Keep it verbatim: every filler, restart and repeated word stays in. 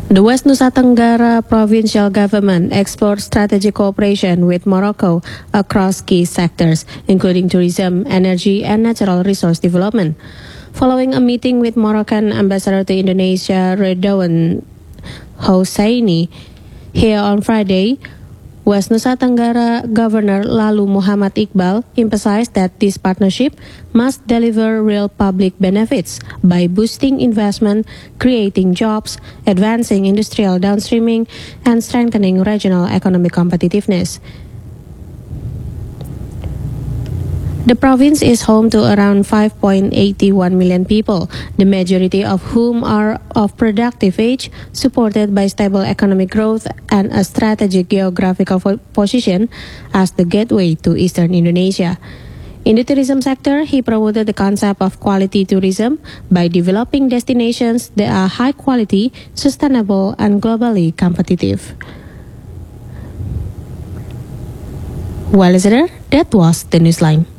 The West Nusa Tenggara provincial government explored strategic cooperation with Morocco across key sectors, including tourism, energy, and natural resource development. Following a meeting with Moroccan ambassador to Indonesia, Redouane Hosseini, here on Friday, West Nusa Tenggara Governor Lalu Muhammad Iqbal emphasized that this partnership must deliver real public benefits by boosting investment, creating jobs, advancing industrial downstreaming, and strengthening regional economic competitiveness. The province is home to around five point eight one million people, the majority of whom are of productive age, supported by stable economic growth and a strategic geographical position as the gateway to eastern Indonesia. In the tourism sector, he promoted the concept of quality tourism by developing destinations that are high quality, sustainable, and globally competitive. Well, listener, that was the Newsline.